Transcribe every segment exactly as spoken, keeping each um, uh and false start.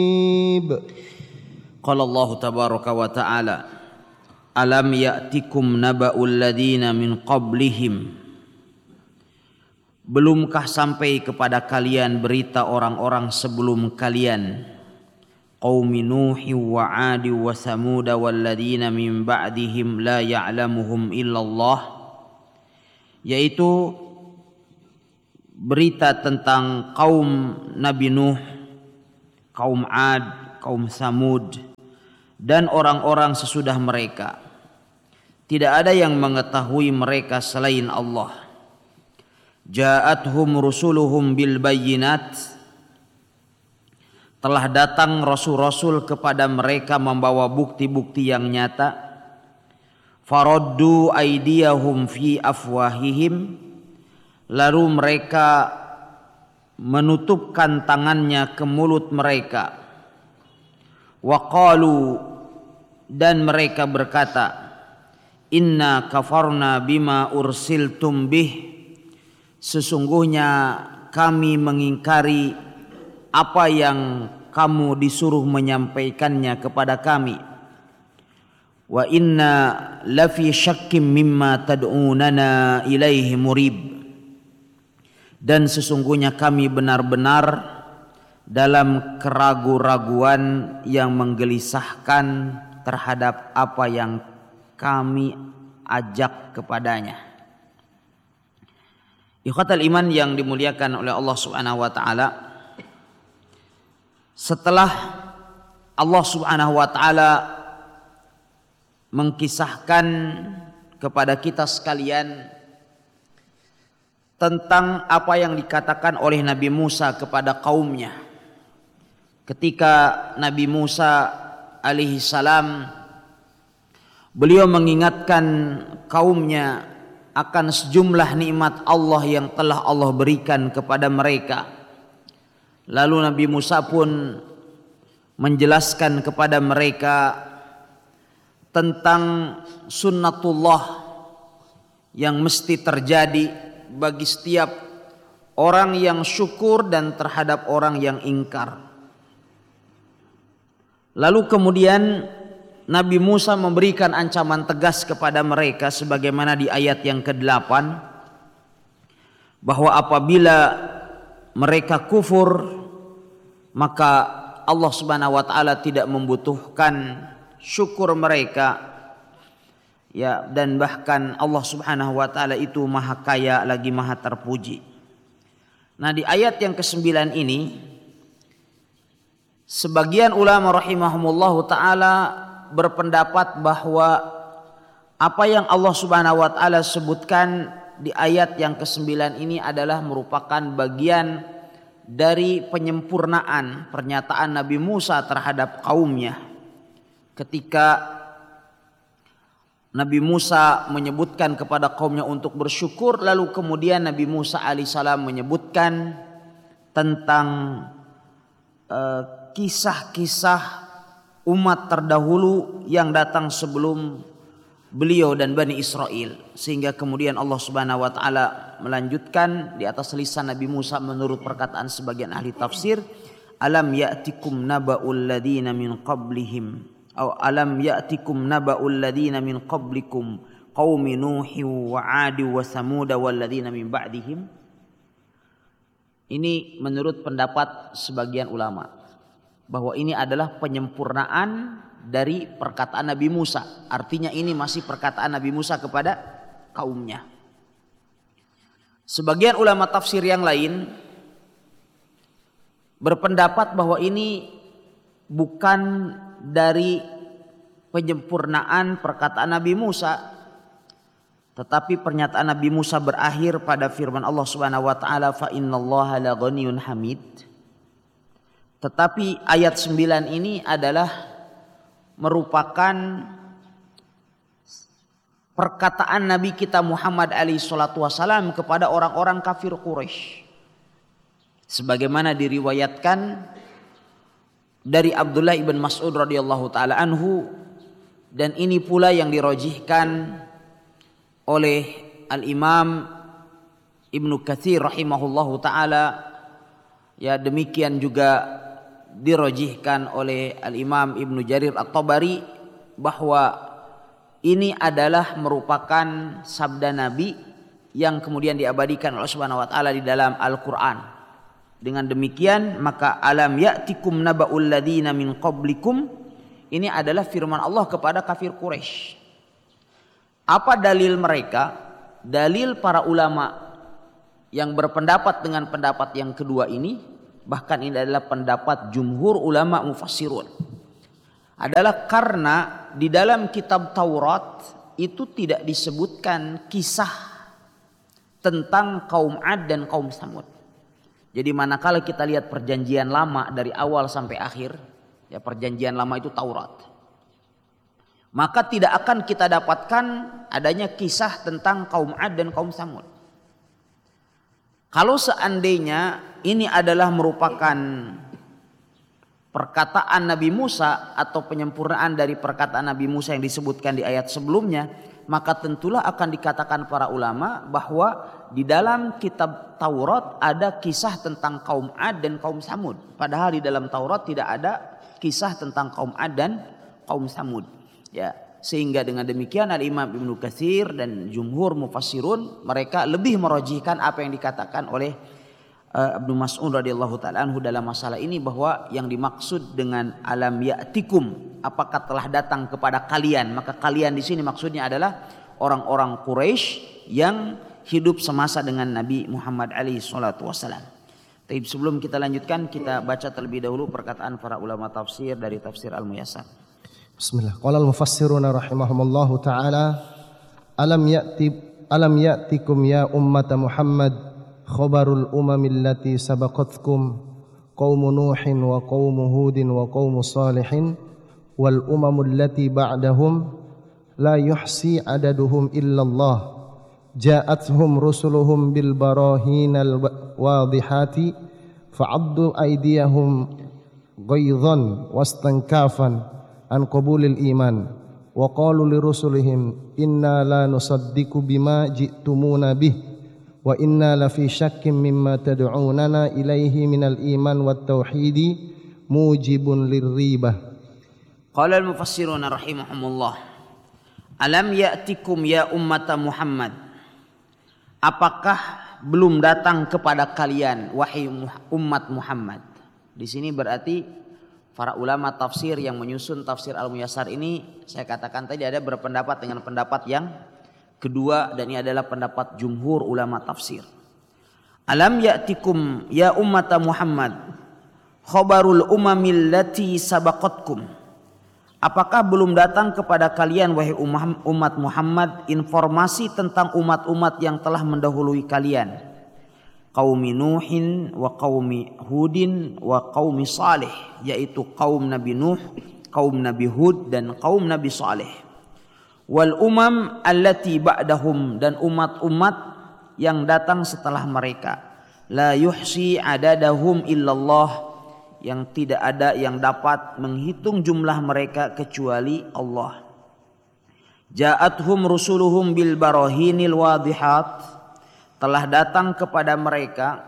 Qala Allah tabaraka wa ta'ala alam ya'tikum naba'ul ladina min qablihim, belumkah sampai kepada kalian berita orang-orang sebelum kalian, qaumi Nuhi wa 'Adi wa Thamud wal ladina min ba'dihim la ya'lamuhum illallah, yaitu berita tentang kaum Nabi Nuh, kaum 'Ad, kaum Thamud dan orang-orang sesudah mereka. Tidak ada yang mengetahui mereka selain Allah. Ja'athum rusuluhum bil bayyinat, telah datang rasul-rasul kepada mereka membawa bukti-bukti yang nyata. Faraddu aydiyahum fi afwahihim, lalu mereka menutupkan tangannya ke mulut mereka. Wa qalu, dan mereka berkata, inna kafarna bima ursiltum bih, sesungguhnya kami mengingkari apa yang kamu disuruh menyampaikannya kepada kami. Wa inna lafi syakkim mimma tad'unana ilaihi murib, dan sesungguhnya kami benar-benar dalam keraguan-raguan yang menggelisahkan terhadap apa yang kami ajak kepadanya. Ikhwatal iman yang dimuliakan oleh Allah Subhanahu wa taala, setelah Allah Subhanahu wa taala mengkisahkan kepada kita sekalian tentang apa yang dikatakan oleh Nabi Musa kepada kaumnya ketika Nabi Musa alaihi salam, beliau mengingatkan kaumnya akan sejumlah nikmat Allah yang telah Allah berikan kepada mereka. Lalu Nabi Musa pun menjelaskan kepada mereka tentang sunnatullah yang mesti terjadi bagi setiap orang yang syukur dan terhadap orang yang ingkar. Lalu kemudian Nabi Musa memberikan ancaman tegas kepada mereka sebagaimana di ayat yang kedelapan, bahwa apabila mereka kufur maka Allah Subhanahu wa taala tidak membutuhkan syukur mereka, ya, dan bahkan Allah Subhanahu wa taala itu maha kaya lagi maha terpuji. Nah, di ayat yang kesembilan ini sebagian ulama rahimahumullahu taala berpendapat bahwa apa yang Allah Subhanahu wa taala sebutkan di ayat yang kesembilan ini adalah merupakan bagian dari penyempurnaan pernyataan Nabi Musa terhadap kaumnya. Ketika Nabi Musa menyebutkan kepada kaumnya untuk bersyukur, lalu kemudian Nabi Musa alaihissalam menyebutkan tentang uh, kisah-kisah umat terdahulu yang datang sebelum beliau dan Bani Israel, sehingga kemudian Allah Subhanahu wa taala melanjutkan di atas lisan Nabi Musa menurut perkataan sebagian ahli tafsir, alam ya'tikum naba'ul ladina min qablihim atau alam ya'tikum naba'ul ladina min qablikum qaumi Nuhi wa 'Adi wa Thamud wal ladina min ba'dihim. Ini menurut pendapat sebagian ulama bahwa ini adalah penyempurnaan dari perkataan Nabi Musa. Artinya ini masih perkataan Nabi Musa kepada kaumnya. Sebagian ulama tafsir yang lain berpendapat bahwa ini bukan dari penyempurnaan perkataan Nabi Musa, tetapi pernyataan Nabi Musa berakhir pada firman Allah Subhanahu wa taala, fa innallaha la ghaniyyun hamid. Tetapi ayat sembilan ini adalah merupakan perkataan Nabi kita Muhammad alaihi salatu wasalam kepada orang-orang kafir Quraisy. Sebagaimana diriwayatkan dari Abdullah ibn Mas'ud radhiyallahu taala anhu, dan ini pula yang dirajihkan oleh Al-Imam Ibnu Katsir rahimahullahu taala. Ya, demikian juga dirojihkan oleh Al-Imam Ibnu Jarir At-Tabari bahwa ini adalah merupakan sabda Nabi yang kemudian diabadikan oleh Allah Subhanahu wa taala di dalam Al-Qur'an. Dengan demikian maka alam ya'tikum naba'ul ladzina min qablikum, ini adalah firman Allah kepada kafir Quraisy. Apa dalil mereka? Dalil para ulama yang berpendapat dengan pendapat yang kedua ini, bahkan ini adalah pendapat jumhur ulama mufassirun, adalah karena di dalam kitab Taurat itu tidak disebutkan kisah tentang kaum Ad dan kaum Samud. Jadi manakala kita lihat perjanjian lama dari awal sampai akhir, ya perjanjian lama itu Taurat, maka tidak akan kita dapatkan adanya kisah tentang kaum Ad dan kaum Samud. Kalau seandainya ini adalah merupakan perkataan Nabi Musa atau penyempurnaan dari perkataan Nabi Musa yang disebutkan di ayat sebelumnya, maka tentulah akan dikatakan para ulama bahwa di dalam kitab Taurat ada kisah tentang kaum Ad dan kaum Samud. Padahal di dalam Taurat tidak ada kisah tentang kaum Ad dan kaum Samud. Ya, sehingga dengan demikian Al-Imam Ibnu Katsir dan jumhur mufassirun mereka lebih merojihkan apa yang dikatakan oleh uh, Ibnu Mas'ud radhiyallahu taala anhu dalam masalah ini, bahwa yang dimaksud dengan alam ya'tikum, apakah telah datang kepada kalian, maka kalian di sini maksudnya adalah orang-orang Quraisy yang hidup semasa dengan Nabi Muhammad alaihi salatu wasalam. Tapi sebelum kita lanjutkan, kita baca terlebih dahulu perkataan para ulama tafsir dari tafsir Al-Muyassar. Bismillah. Qala al-mufassiruna rahimahumullahu ta'ala, alam ya'ti alam ya'tikum ya ummata Muhammad khabarul umamil lati sabaqatkum qaum Nuhin wa qaum Hudin wa qaum Salihin wal umamul lati ba'dahum la yuhsi adaduhum illallah ja'atuhum rusuluhum bil barahinal wadihati fa'addu aydiyahum ghaidhan wastankafan an qabulil iman wa qalu li rusulihim inna la nusaddiqu bima ji'tumuna bih wa inna la fi syakkin mimma tad'unana ilaihi minal iman wat tauhidi mujibun lirribah. Qala al-mufassiruna rahimahumullah, alam ya'tikum ya ummata Muhammad, apakah belum datang kepada kalian wahai umat Muhammad. Di sini berarti para ulama tafsir yang menyusun tafsir Al-Muyassar ini, saya katakan tadi ada berpendapat dengan pendapat yang kedua, dan ini adalah pendapat jumhur ulama tafsir. Alam ya'tikum ya ummata Muhammad khabarul umamil lati sabaqatkum, apakah belum datang kepada kalian wahai umat Muhammad informasi tentang umat-umat yang telah mendahului kalian, qaumi Nuhin wa qaumi Hudin wa qaumi Salih, yaitu kaum Nabi Nuh, kaum Nabi Hud dan kaum Nabi Saleh. Wal umam allati ba'dahum, dan umat-umat yang datang setelah mereka, la yuhsi adadahum illallah, yang tidak ada yang dapat menghitung jumlah mereka kecuali Allah. Ja'atuhum rusuluhum bil barahinil wadihat, telah datang kepada mereka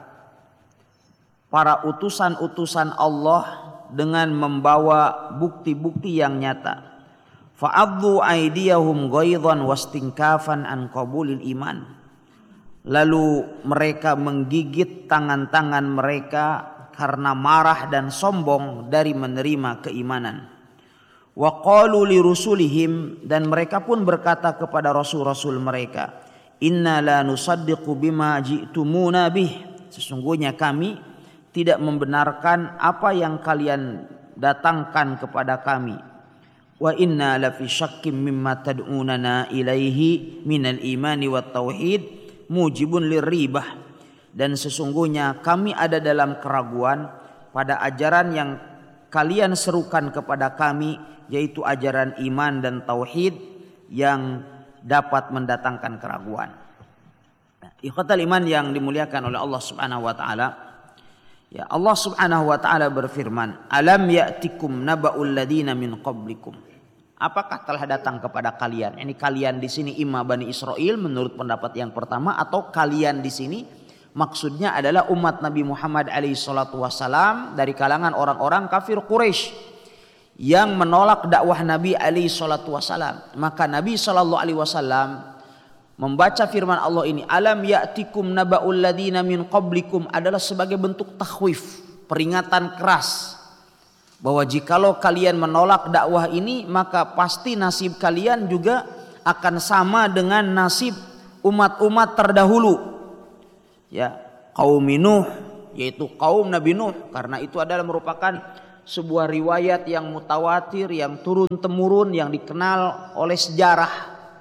para utusan-utusan Allah dengan membawa bukti-bukti yang nyata. Fa'addu aydiyahum ghaidhan wastinkafan an qabulil iman, lalu mereka menggigit tangan-tangan mereka karena marah dan sombong dari menerima keimanan. Wa qalu li rusulihim, dan mereka pun berkata kepada rasul-rasul mereka, inna la nusaddiqu bima ji'tumuna bih, sesungguhnya kami tidak membenarkan apa yang kalian datangkan kepada kami. Wa inna la fi syakkim mimma tad'unana ilaihi minal imani wat tauhid mujibun lirribah, dan sesungguhnya kami ada dalam keraguan pada ajaran yang kalian serukan kepada kami, yaitu ajaran iman dan tauhid yang dapat mendatangkan keraguan. Nah, ikhwatal iman yang dimuliakan oleh Allah Subhanahu wa taala, ya Allah Subhanahu wa taala berfirman, alam ya'tikum naba'ul ladina min qablikum, apakah telah datang kepada kalian? Ini kalian di sini imma Bani Israel menurut pendapat yang pertama, atau kalian di sini Maksudnya adalah umat Nabi Muhammad alaihi salatu wasalam dari kalangan orang-orang kafir Quraisy yang menolak dakwah Nabi alaihi salatu wasalam. Maka Nabi sallallahu alaihi wasallam membaca firman Allah ini, alam ya'tikum naba'ul ladina min qablikum, adalah sebagai bentuk takhwif, peringatan keras bahwa jikalau kalian menolak dakwah ini maka pasti nasib kalian juga akan sama dengan nasib umat-umat terdahulu. Ya, kaum Nuh, yaitu kaum Nabi Nuh, karena itu adalah merupakan sebuah riwayat yang mutawatir, yang turun temurun, yang dikenal oleh sejarah.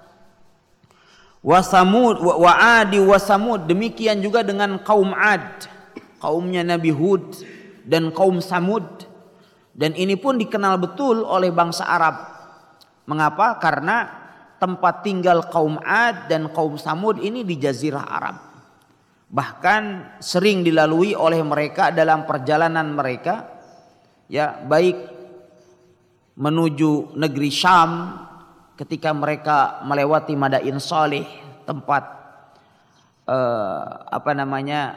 Wa Samud wa Adi wa Samud, demikian juga dengan kaum Ad, kaumnya Nabi Hud, dan kaum Samud. Dan ini pun dikenal betul oleh bangsa Arab. Mengapa? Karena tempat tinggal kaum Ad dan kaum Samud ini di Jazirah Arab. Bahkan sering dilalui oleh mereka dalam perjalanan mereka, ya, baik menuju negeri Syam ketika mereka melewati Madain Salih, tempat eh, apa namanya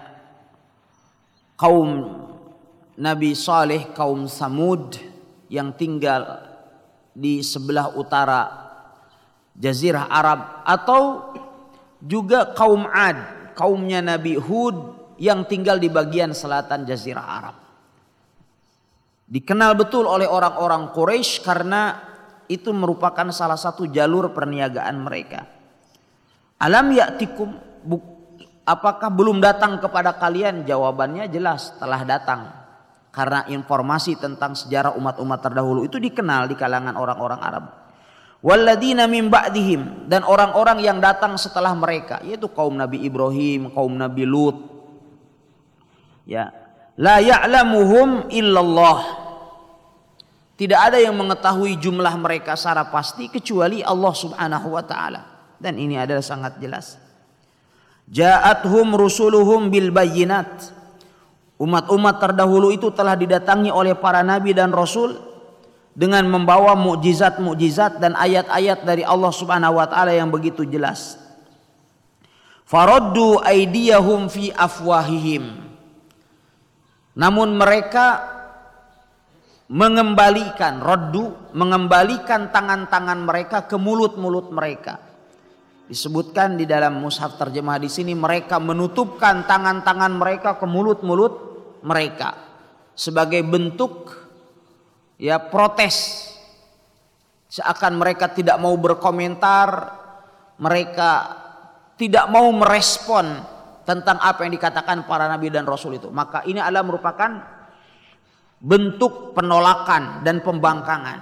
kaum Nabi Saleh, kaum Samud yang tinggal di sebelah utara Jazirah Arab, atau juga kaum Ad, kaumnya Nabi Hud yang tinggal di bagian selatan Jazirah Arab. Dikenal betul oleh orang-orang Quraisy karena itu merupakan salah satu jalur perniagaan mereka. Alam ya'tikum, apakah belum datang kepada kalian? Jawabannya jelas telah datang. Karena informasi tentang sejarah umat-umat terdahulu itu dikenal di kalangan orang-orang Arab. Walladzina min ba'dihim, dan orang-orang yang datang setelah mereka, yaitu kaum Nabi Ibrahim, kaum Nabi Lut. Ya, la ya'lamuhum illallah. Tidak ada yang mengetahui jumlah mereka secara pasti kecuali Allah Subhanahu wa taala. Dan ini adalah sangat jelas. Ja'athum rusuluhum bil bayyinat. Umat-umat terdahulu itu telah didatangi oleh para nabi dan rasul dengan membawa mukjizat-mukjizat dan ayat-ayat dari Allah Subhanahu wa taala yang begitu jelas. Faraddu aydiyahum fi afwahihim. Namun mereka mengembalikan, raddu, mengembalikan tangan-tangan mereka ke mulut-mulut mereka. Disebutkan di dalam mushaf terjemah di sini, mereka menutupkan tangan-tangan mereka ke mulut-mulut mereka sebagai bentuk, ya, protes. Seakan mereka tidak mau berkomentar, mereka tidak mau merespon tentang apa yang dikatakan para nabi dan rasul itu. Maka ini adalah merupakan bentuk penolakan dan pembangkangan.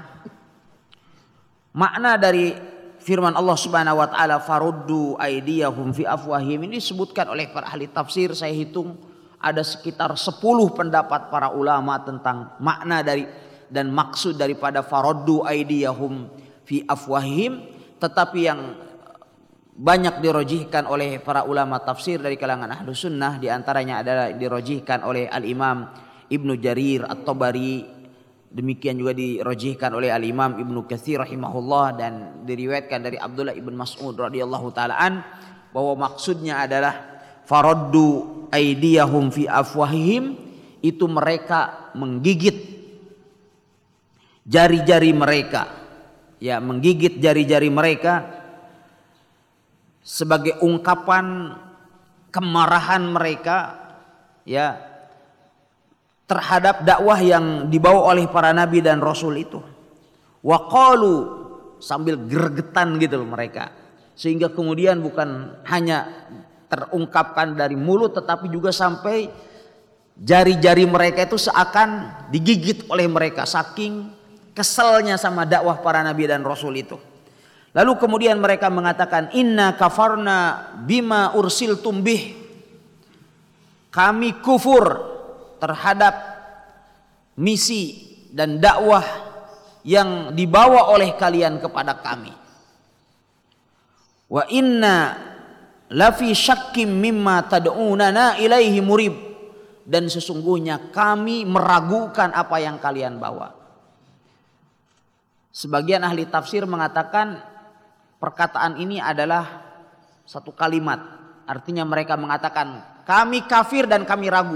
Makna dari firman Allah Subhanahu wa taala, faruddu aydiyahum fi afwahihim, ini disebutkan oleh para ahli tafsir. Saya hitung ada sekitar sepuluh pendapat para ulama tentang makna dari dan maksud daripada faraddu aydiyahum fi afwahihim, tetapi yang banyak dirojihkan oleh para ulama tafsir dari kalangan ahlu sunnah, diantaranya adalah dirojihkan oleh al-imam Ibnu Jarir At-Tabari, demikian juga dirojihkan oleh al-imam Ibnu Katsir rahimahullah, dan diriwayatkan dari Abdullah ibn Mas'ud radhiyallahu taalaan bahwa maksudnya adalah faraddu aydiyahum fi afwahihim, itu mereka menggigit jari-jari mereka, ya, menggigit jari-jari mereka sebagai ungkapan kemarahan mereka, ya, terhadap dakwah yang dibawa oleh para nabi dan rasul itu. Wa qalu, sambil gregetan gitu loh mereka, sehingga kemudian bukan hanya terungkapkan dari mulut tetapi juga sampai jari-jari mereka itu seakan digigit oleh mereka saking keselnya sama dakwah para nabi dan rasul itu. Lalu kemudian mereka mengatakan, inna kafarna bima ursiltum bih, kami kufur terhadap misi dan dakwah yang dibawa oleh kalian kepada kami. Wa inna lafi syakkim mimma tad'unana ilaihi murib, dan sesungguhnya kami meragukan apa yang kalian bawa. Sebagian ahli tafsir mengatakan perkataan ini adalah satu kalimat, artinya mereka mengatakan kami kafir dan kami ragu.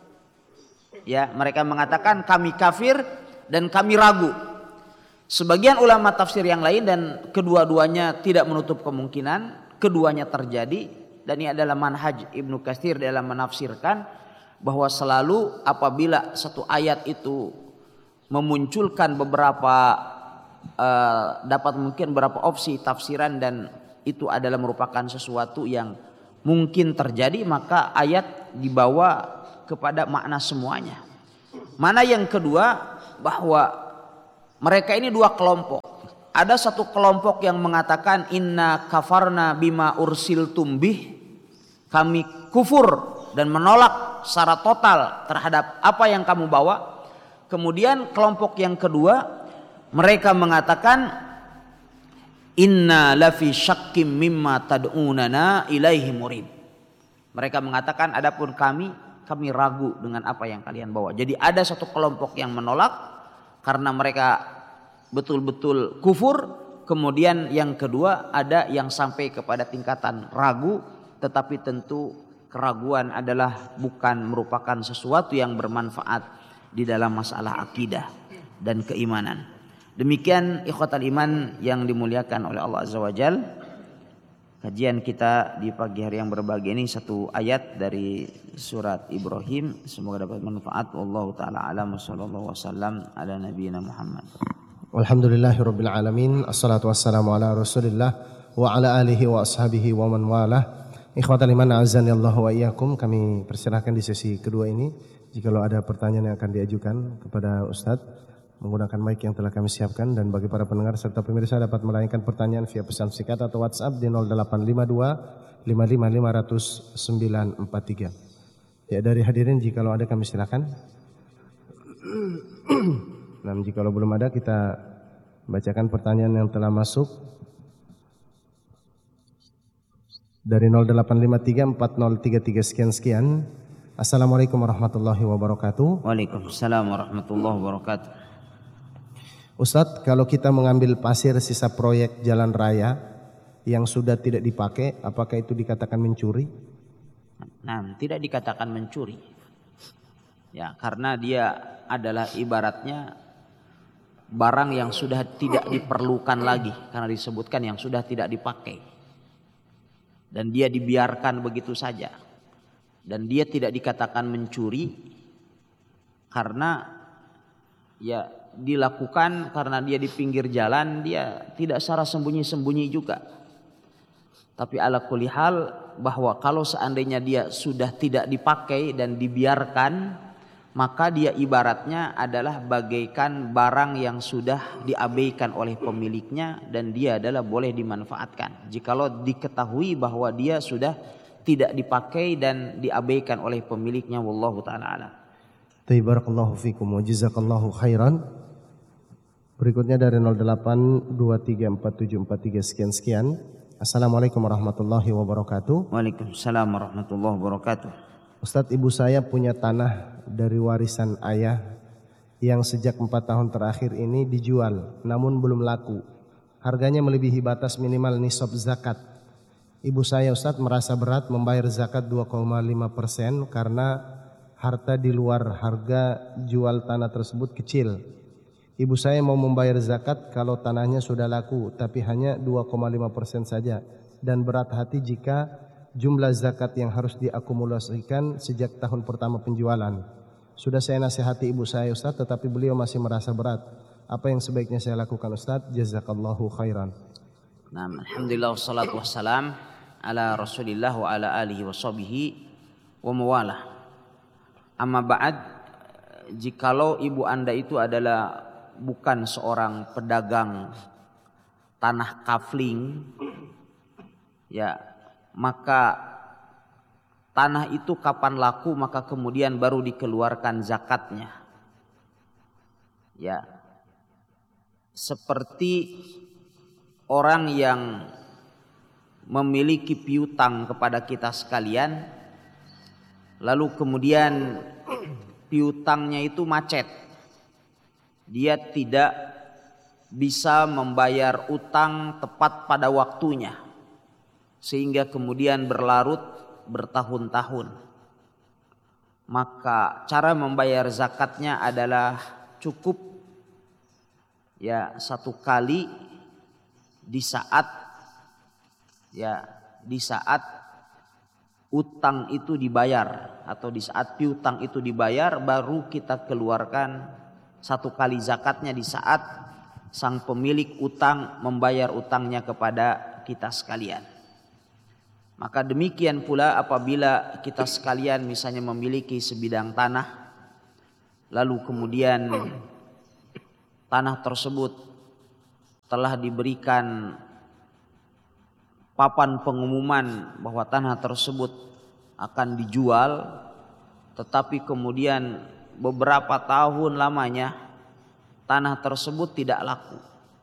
Ya, mereka mengatakan kami kafir dan kami ragu. Sebagian ulama tafsir yang lain dan kedua-duanya tidak menutup kemungkinan keduanya terjadi, dan ini adalah manhaj Ibnu Katsir dalam menafsirkan bahwa selalu apabila satu ayat itu memunculkan beberapa uh, dapat mungkin beberapa opsi tafsiran dan itu adalah merupakan sesuatu yang mungkin terjadi, maka ayat dibawa kepada makna semuanya. Mana yang kedua, bahwa mereka ini dua kelompok. Ada satu kelompok yang mengatakan inna kafarna bima ursiltum bih, kami kufur dan menolak secara total terhadap apa yang kamu bawa. Kemudian kelompok yang kedua, mereka mengatakan inna lafi syakkim mimma tad'unana ilaihi murib. Mereka mengatakan adapun kami, kami ragu dengan apa yang kalian bawa. Jadi ada satu kelompok yang menolak karena mereka betul-betul kufur. Kemudian yang kedua ada yang sampai kepada tingkatan ragu, tetapi tentu keraguan adalah bukan merupakan sesuatu yang bermanfaat di dalam masalah akidah dan keimanan. Demikian ikhwatal iman yang dimuliakan oleh Allah Azza wa Jalla. Kajian kita di pagi hari yang berbahagia ini satu ayat dari surat Ibrahim. Semoga dapat manfaat. Wallahu taala alam, sallallahu wasallam ala nabiyina Muhammad. Alhamdulillahirabbil alamin. Assalatu wassalamu ala Rasulillah wa ala alihi wa ashabihi wa man walah. Ikhwatal iman azani Allah wa iyyakum. Kami persilahkan di sesi kedua ini jika ada pertanyaan yang akan diajukan kepada Ustadz menggunakan mic yang telah kami siapkan, dan bagi para pendengar serta pemirsa dapat melayangkan pertanyaan via pesan singkat atau WhatsApp di nol delapan lima dua lima lima lima nol nol sembilan empat tiga. Ya, dari hadirin jika ada kami silakan. Nah, jika belum ada kita bacakan pertanyaan yang telah masuk dari nol delapan lima tiga empat nol tiga tiga sekian sekian. Assalamualaikum warahmatullahi wabarakatuh. Waalaikumsalam warahmatullahi wabarakatuh. Ustadz, kalau kita mengambil pasir sisa proyek jalan raya yang sudah tidak dipakai, apakah itu dikatakan mencuri? Nah, tidak dikatakan mencuri. Ya, karena dia adalah ibaratnya barang yang sudah tidak diperlukan lagi, karena disebutkan yang sudah tidak dipakai. Dan dia dibiarkan begitu saja. Dan dia tidak dikatakan mencuri karena ya dilakukan karena dia di pinggir jalan, dia tidak secara sembunyi-sembunyi juga. Tapi ala kulli hal, bahwa kalau seandainya dia sudah tidak dipakai dan dibiarkan, maka dia ibaratnya adalah bagaikan barang yang sudah diabaikan oleh pemiliknya dan dia adalah boleh dimanfaatkan. Jikalau diketahui bahwa dia sudah tidak dipakai dan diabaikan oleh pemiliknya, wallahu ta'ala a'lam. Barakallahu fikum wa jazakallahu khairan. Berikutnya dari nol delapan dua tiga empat tujuh empat tiga sekian sekian. Assalamualaikum warahmatullahi wabarakatuh. Waalaikumsalam warahmatullahi wabarakatuh. Ustadz, ibu saya punya tanah dari warisan ayah yang sejak empat tahun terakhir ini dijual namun belum laku. Harganya melebihi batas minimal nisab zakat. Ibu saya, Ustadz, merasa berat membayar zakat dua koma lima persen karena harta di luar harga jual tanah tersebut kecil. Ibu saya mau membayar zakat kalau tanahnya sudah laku, tapi hanya dua koma lima persen saja, dan berat hati jika jumlah zakat yang harus diakumulasikan sejak tahun pertama penjualan. Sudah saya nasihati ibu saya, Ustaz, tetapi beliau masih merasa berat. Apa yang sebaiknya saya lakukan, Ustaz? Jazakallahu khairan. Nah, alhamdulillah wassalatu wassalam ala Rasulillah wa ala alihi wa sahbihi wa mawalah. Amma ba'd, jikalau ibu Anda itu adalah bukan seorang pedagang tanah kafling, ya, maka tanah itu kapan laku maka kemudian baru dikeluarkan zakatnya. Ya, seperti orang yang memiliki piutang kepada kita sekalian, lalu kemudian piutangnya itu macet. Dia tidak bisa membayar utang tepat pada waktunya, sehingga kemudian berlarut bertahun-tahun. maka cara membayar zakatnya adalah cukup ya satu kali di saat ya di saat utang itu dibayar, atau di saat piutang itu dibayar baru kita keluarkan satu kali zakatnya di saat sang pemilik utang membayar utangnya kepada kita sekalian. Maka demikian pula apabila kita sekalian misalnya memiliki sebidang tanah, lalu kemudian tanah tersebut telah diberikan papan pengumuman bahwa tanah tersebut akan dijual, tetapi kemudian beberapa tahun lamanya tanah tersebut tidak laku.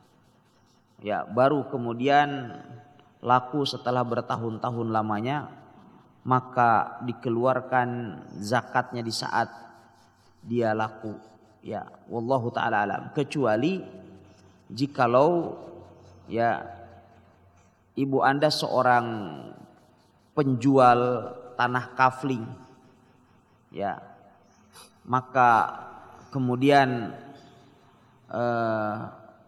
Ya, baru kemudian laku setelah bertahun-tahun lamanya, maka dikeluarkan zakatnya di saat dia laku. Ya, wallahu taala alam. Kecuali jikalau ya ibu Anda seorang penjual tanah kafling, ya, maka kemudian eh,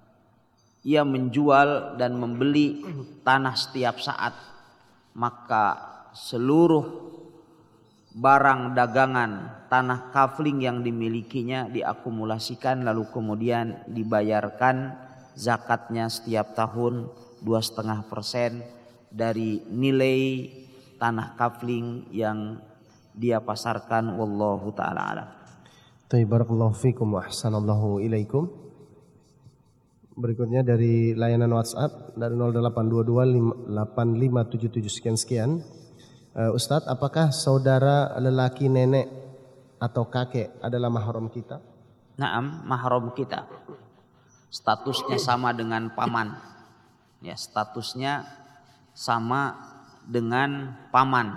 ia menjual dan membeli tanah setiap saat, maka seluruh barang dagangan tanah kafling yang dimilikinya diakumulasikan lalu kemudian dibayarkan zakatnya setiap tahun dua koma lima persen dari nilai tanah kafling yang dia pasarkan. Wallahu ta'ala alam. Barakallahu fikum wa ahsanallahu ilaikum. Berikutnya dari layanan WhatsApp dari nol delapan dua dua delapan lima tujuh tujuh sekian sekian. uh, Ustadz, apakah saudara lelaki nenek atau kakek adalah mahram kita? Naam, mahram kita. Statusnya sama dengan paman. Ya, statusnya sama dengan paman.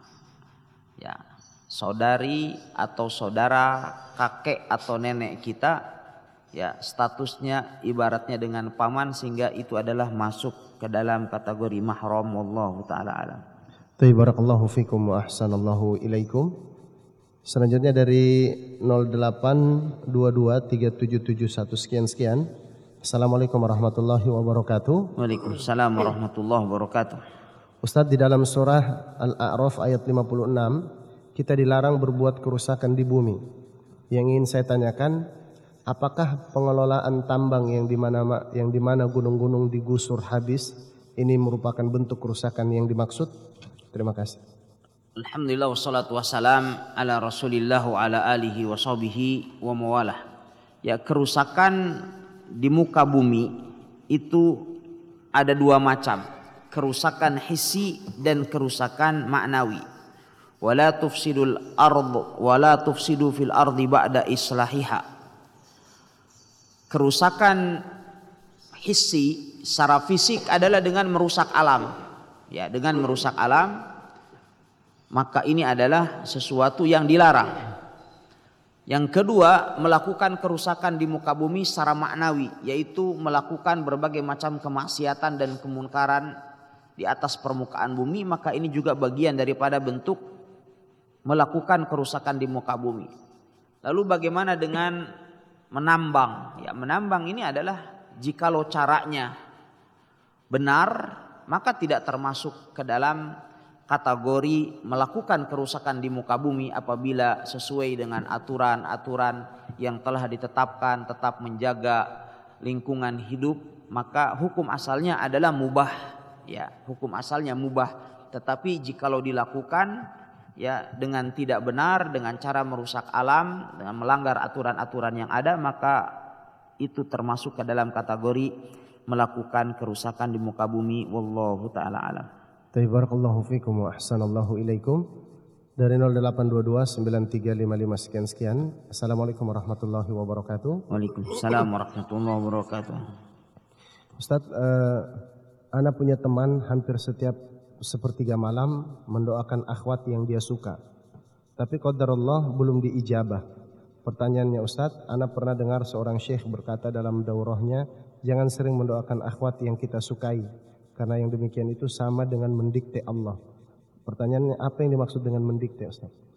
Ya, saudari atau saudara, kakek atau nenek kita, ya statusnya ibaratnya dengan paman, sehingga itu adalah masuk ke dalam kategori mahram. Wallahu taala alam. Barakallahu fikum wa ahsanallahu ilaikum. Selanjutnya dari nol delapan dua dua tiga tujuh tujuh satu sekian sekian. Assalamualaikum warahmatullahi wabarakatuh. Waalaikumsalam warahmatullahi wabarakatuh. Ustadz, di dalam surah Al-A'raf ayat lima puluh enam kita dilarang berbuat kerusakan di bumi. Yang ingin saya tanyakan, apakah pengelolaan tambang yang di mana yang di mana gunung-gunung digusur habis ini merupakan bentuk kerusakan yang dimaksud? Terima kasih. Alhamdulillah wassalatu wassalam ala Rasulillah wa ala alihi wa sahbihi wa mawalah. Ya, kerusakan di muka bumi itu ada dua macam, kerusakan hissi dan kerusakan maknawi. Wala tufsidul ardh wala tufsidu fil ardi ba'da islahiha. Kerusakan hissi secara fisik adalah dengan merusak alam. Ya, dengan merusak alam, maka ini adalah sesuatu yang dilarang. Yang kedua, melakukan kerusakan di muka bumi secara maknawi, yaitu melakukan berbagai macam kemaksiatan dan kemunkaran di atas permukaan bumi, maka ini juga bagian daripada bentuk melakukan kerusakan di muka bumi. Lalu bagaimana dengan menambang? Ya, menambang ini adalah jikalau caranya benar, maka tidak termasuk ke dalam kategori melakukan kerusakan di muka bumi apabila sesuai dengan aturan-aturan yang telah ditetapkan, tetap menjaga lingkungan hidup, maka hukum asalnya adalah mubah. Ya, hukum asalnya mubah. Tetapi jikalau dilakukan ya dengan tidak benar, dengan cara merusak alam, dengan melanggar aturan-aturan yang ada, maka itu termasuk ke dalam kategori melakukan kerusakan di muka bumi. Wallahu ta'ala alam. Barakallahu fikum wa ahsanallahu ilaikum. Dari nol delapan dua dua sembilan tiga lima lima sekian sekian. Assalamualaikum warahmatullahi wabarakatuh. Waalaikumsalam warahmatullahi wabarakatuh. Ustadz, uh, ana punya teman hampir setiap sepertiga malam mendoakan akhwat yang dia suka, tapi qadarullah belum diijabah. Pertanyaannya Ustadz, ana pernah dengar seorang syekh berkata dalam daurahnya, jangan sering mendoakan akhwat yang kita sukai, karena yang demikian itu sama dengan mendikte Allah. Pertanyaannya, apa yang dimaksud dengan mendikte, Ustaz?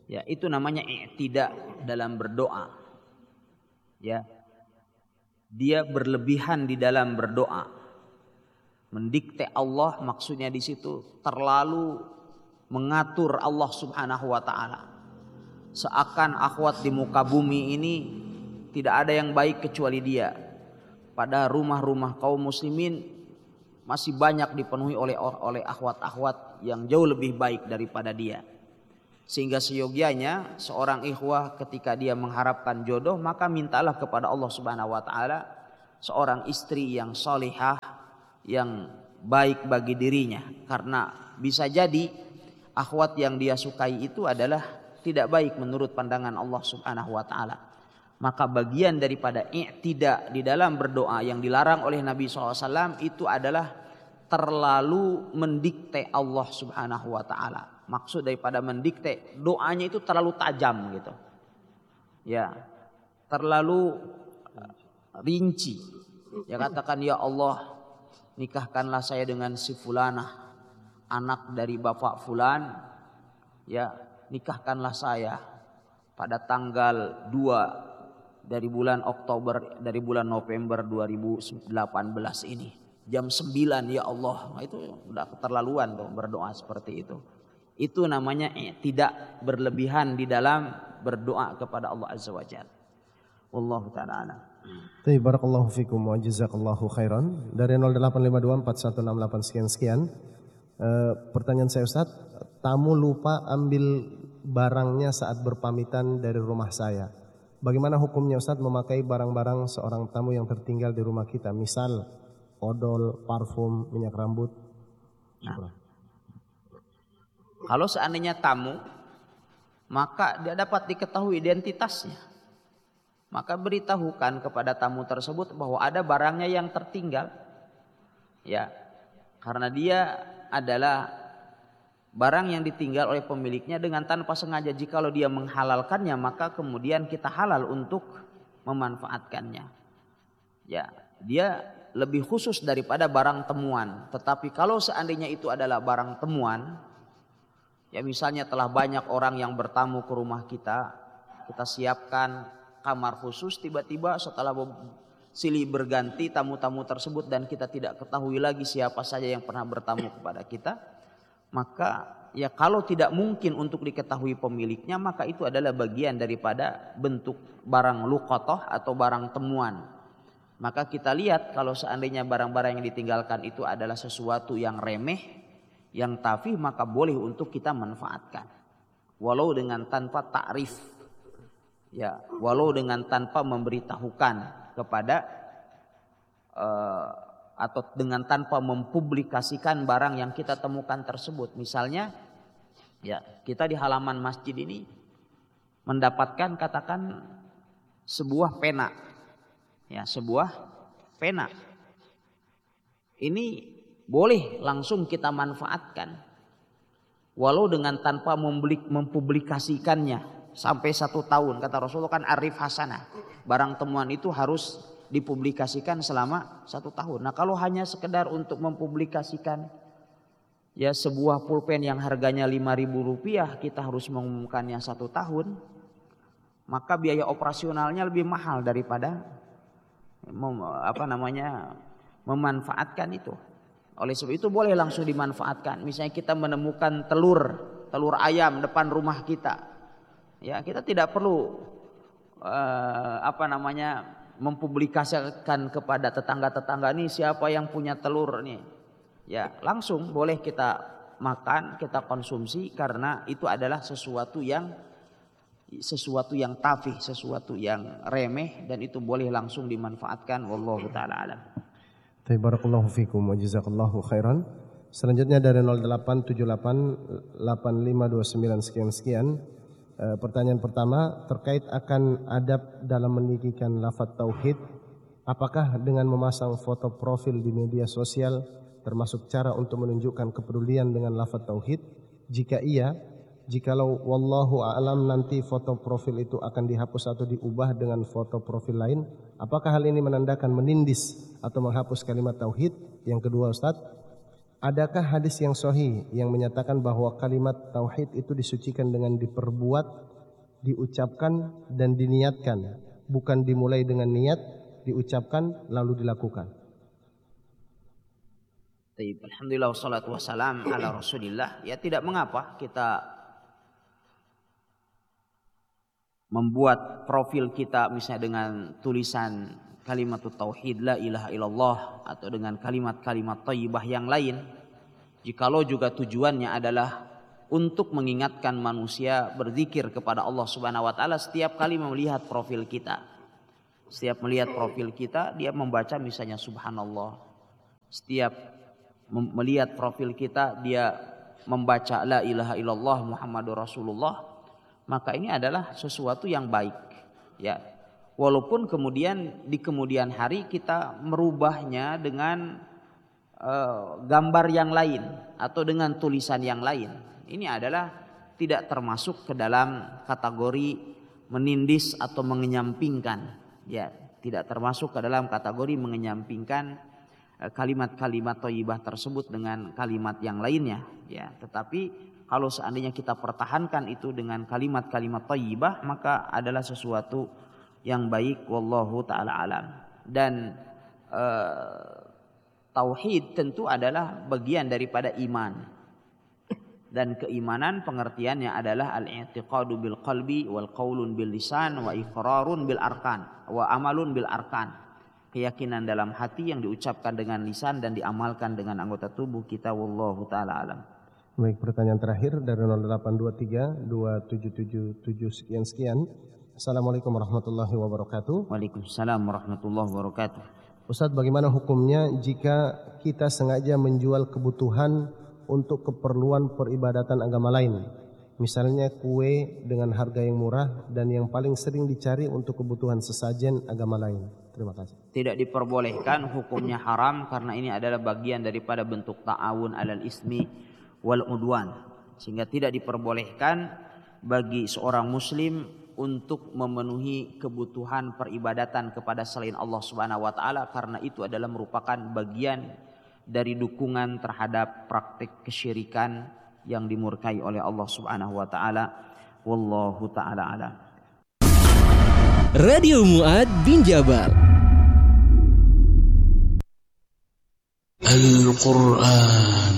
Ya, itu namanya i'tida dalam berdoa. Ya. Dia berlebihan di dalam berdoa. Mendikte Allah maksudnya di situ terlalu mengatur Allah Subhanahu wa taala. Seakan akhwat di muka bumi ini tidak ada yang baik kecuali dia. Pada rumah-rumah kaum muslimin masih banyak dipenuhi oleh oleh akhwat-akhwat yang jauh lebih baik daripada dia. Sehingga seyogianya seorang ikhwah ketika dia mengharapkan jodoh maka mintalah kepada Allah Subhanahu wa taala seorang istri yang salihah, yang baik bagi dirinya, karena bisa jadi akhwat yang dia sukai itu adalah tidak baik menurut pandangan Allah Subhanahu wa taala. Maka bagian daripada i'tida di dalam berdoa yang dilarang oleh Nabi shallallahu alaihi wasallam itu adalah terlalu mendikte Allah Subhanahu wa taala. Maksud daripada mendikte, doanya itu terlalu tajam gitu. Ya, terlalu rinci. Ya, katakan ya Allah, nikahkanlah saya dengan si fulanah, anak dari bapak fulan. Ya, nikahkanlah saya pada tanggal dua dari bulan Oktober dari bulan November dua ribu delapan belas ini. Jam sembilan ya Allah. Nah, itu udah keterlaluan tuh berdoa seperti itu. Itu namanya tidak berlebihan di dalam berdoa kepada Allah Azza wa Jalla. Wallahu ta'ala a'lam. Baik, barakallahu fikum wa jazakallahu khairan. Dari nol delapan lima dua empat satu enam delapan sekian sekian. E, pertanyaan saya Ustaz, tamu lupa ambil barangnya saat berpamitan dari rumah saya. Bagaimana hukumnya Ustaz memakai barang-barang seorang tamu yang tertinggal di rumah kita? Misal odol, parfum, minyak rambut. Nah. Kalau seandainya tamu, maka dia dapat diketahui identitasnya. Maka beritahukan kepada tamu tersebut bahwa ada barangnya yang tertinggal. Ya, karena dia adalah barang yang ditinggal oleh pemiliknya dengan tanpa sengaja. Jikalau dia menghalalkannya, maka kemudian kita halal untuk memanfaatkannya. Ya, dia lebih khusus daripada barang temuan. Tetapi kalau seandainya itu adalah barang temuan, ya misalnya telah banyak orang yang bertamu ke rumah kita, kita siapkan kamar khusus, tiba-tiba setelah silih berganti tamu-tamu tersebut dan kita tidak ketahui lagi siapa saja yang pernah bertamu kepada kita, maka ya kalau tidak mungkin untuk diketahui pemiliknya, maka itu adalah bagian daripada bentuk barang luqatah atau barang temuan. Maka kita lihat kalau seandainya barang-barang yang ditinggalkan itu adalah sesuatu yang remeh, yang tafih, maka boleh untuk kita manfaatkan. Walau dengan tanpa takrif. Ya, walau dengan tanpa memberitahukan kepada uh, atau dengan tanpa mempublikasikan barang yang kita temukan tersebut. Misalnya, ya, kita di halaman masjid ini mendapatkan katakan sebuah pena. Ya, sebuah pena. Ini boleh langsung kita manfaatkan. Walau dengan tanpa mempublikasikannya sampai satu tahun. Kata Rasulullah kan arif hasanah. Barang temuan itu harus dipublikasikan selama satu tahun. Nah kalau hanya sekedar untuk mempublikasikan ya sebuah pulpen yang harganya lima ribu rupiah, kita harus mengumumkannya satu tahun, maka biaya operasionalnya lebih mahal daripada mem, apa namanya memanfaatkan itu. Oleh sebab itu boleh langsung dimanfaatkan. Misalnya kita menemukan telur, telur ayam depan rumah kita, ya kita tidak perlu uh, apa namanya mempublikasikan kepada tetangga-tetangga nih siapa yang punya telur nih. Ya langsung boleh kita makan, kita konsumsi karena itu adalah sesuatu yang sesuatu yang tafih, sesuatu yang remeh dan itu boleh langsung dimanfaatkan. Wallahu taala alam. Barakallahu fikum wa jazakallahu khairan. Selanjutnya dari nol delapan tujuh delapan delapan lima dua sembilan sekian sekian. E, pertanyaan pertama terkait akan adab dalam meninggikan lafaz tauhid. Apakah dengan memasang foto profil di media sosial termasuk cara untuk menunjukkan kepedulian dengan lafaz tauhid? Jika iya, jikalau wallahu a'lam nanti foto profil itu akan dihapus atau diubah dengan foto profil lain, apakah hal ini menandakan menindis atau menghapus kalimat tauhid? Yang kedua Ustaz, adakah hadis yang sahih yang menyatakan bahwa kalimat tauhid itu disucikan dengan diperbuat, diucapkan dan diniatkan, bukan dimulai dengan niat, diucapkan lalu dilakukan? Baik, alhamdulillah wassalatu wassalam ala Rasulillah. Ya, tidak mengapa kita membuat profil kita misalnya dengan tulisan kalimat tauhid la ilaha illallah atau dengan kalimat-kalimat thayyibah yang lain, jikalau juga tujuannya adalah untuk mengingatkan manusia berzikir kepada Allah Subhanahu wa taala setiap kali melihat profil kita. Setiap melihat profil kita dia membaca misalnya subhanallah. Setiap melihat profil kita dia membaca la ilaha illallah Muhammadur Rasulullah, maka ini adalah sesuatu yang baik, ya. Walaupun kemudian di kemudian hari kita merubahnya dengan uh, gambar yang lain atau dengan tulisan yang lain, ini adalah tidak termasuk ke dalam kategori menindis atau mengenyampingkan, ya, tidak termasuk ke dalam kategori mengenyampingkan uh, kalimat-kalimat thayyibah tersebut dengan kalimat yang lainnya, ya. Tetapi kalau seandainya kita pertahankan itu dengan kalimat-kalimat thayyibah, maka adalah sesuatu yang baik, wallahu taala alam. Dan uh, tauhid tentu adalah bagian daripada iman. Dan keimanan pengertiannya adalah al-i'tiqadu bil qalbi wal qaulun bil lisan wa iqrarun bil arkan wa amalun bil arkan. Keyakinan dalam hati yang diucapkan dengan lisan dan diamalkan dengan anggota tubuh kita, wallahu taala alam. Baik, pertanyaan terakhir dari nol delapan dua tiga dua tujuh tujuh tujuh sekian sekian. Assalamualaikum warahmatullahi wabarakatuh. Waalaikumsalam warahmatullahi wabarakatuh. Ustadz, bagaimana hukumnya jika kita sengaja menjual kebutuhan untuk keperluan peribadatan agama lain? Misalnya kue dengan harga yang murah dan yang paling sering dicari untuk kebutuhan sesajen agama lain. Terima kasih. Tidak diperbolehkan, hukumnya haram karena ini adalah bagian daripada bentuk ta'awun alal ismi wal udwan. Sehingga tidak diperbolehkan bagi seorang muslim untuk memenuhi kebutuhan peribadatan kepada selain Allah Subhanahu wa taala, karena itu adalah merupakan bagian dari dukungan terhadap praktik kesyirikan yang dimurkai oleh Allah Subhanahu wa taala. Wallahu taala alam. Radio Mu'ad bin Jabal. Al-Qur'an